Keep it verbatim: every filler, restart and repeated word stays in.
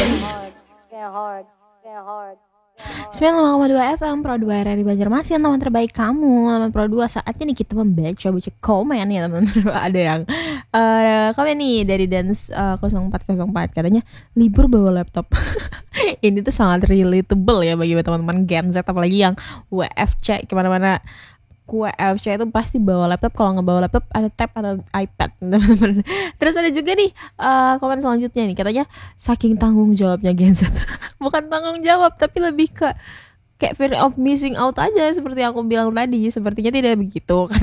sembilan puluh lima koma dua F M Pro dua R R I Banjarmasin, teman terbaik kamu, teman Pro dua. Saatnya nih kita membaca baca komen ya teman. Ada yang uh, komen nih dari Dance uh, nol empat nol empat, katanya libur bawa laptop. Ini tuh sangat relatable ya bagi teman-teman Gen Z, apalagi yang W F C kemana-mana. W F C itu pasti bawa laptop. Kalau nggak bawa laptop ada tab atau iPad, teman-teman. Terus ada juga nih uh, komen selanjutnya nih, katanya saking tanggung jawabnya Gen Z. Bukan tanggung jawab tapi lebih ke kayak fear of missing out aja, seperti aku bilang tadi. Sepertinya tidak begitu.